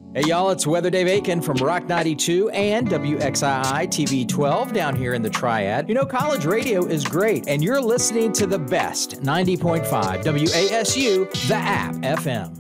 Hey y'all, it's Weather Dave Aiken from Rock 92 and WXII TV 12 down here in the Triad. You know, college radio is great, and you're listening to the best 90.5 WASU, the app FM.